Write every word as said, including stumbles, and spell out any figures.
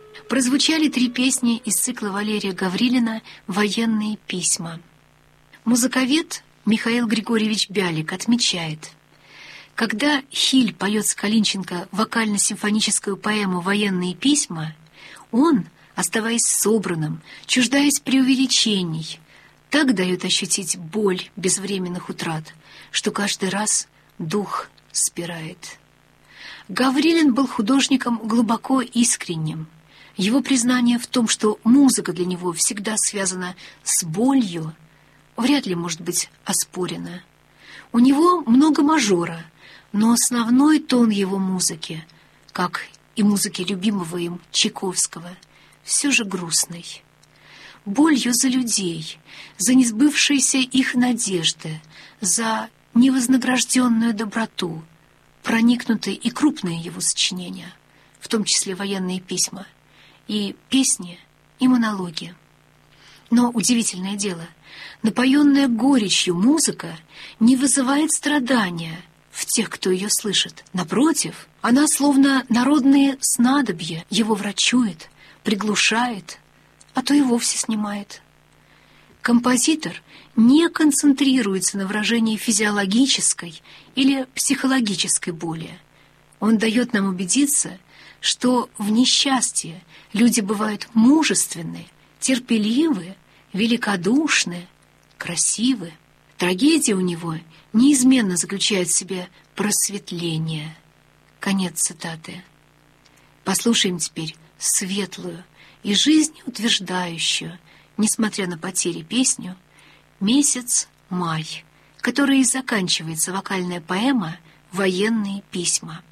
Прозвучали три песни из цикла Валерия Гаврилина «Военные письма». Музыковед Михаил Григорьевич Бялик отмечает: когда Хиль поет с Калинченко вокально-симфоническую поэму «Военные письма», он, оставаясь собранным, чуждаясь преувеличений, так дает ощутить боль безвременных утрат, что каждый раз дух спирает. Гаврилин был художником глубоко искренним. Его признание в том, что музыка для него всегда связана с болью, вряд ли может быть оспорено. У него много мажора, но основной тон его музыки, как и музыки любимого им Чайковского, все же грустный. Болью за людей, за несбывшиеся их надежды, за невознагражденную доброту проникнуты и крупные его сочинения, в том числе «Военные письма», и песни, и монологи. Но удивительное дело, напоенная горечью музыка не вызывает страдания в тех, кто ее слышит. Напротив, она словно народные снадобья его врачует, приглушает, а то и вовсе снимает. Композитор не концентрируется на выражении физиологической или психологической боли. Он дает нам убедиться, что в несчастье люди бывают мужественны, терпеливы, великодушны, красивы. Трагедия у него неизменно заключает в себе просветление. Конец цитаты. Послушаем теперь светлую и жизнеутверждающую, несмотря на потери, песню «Месяц май», которой и заканчивается вокальная поэма «Военные письма».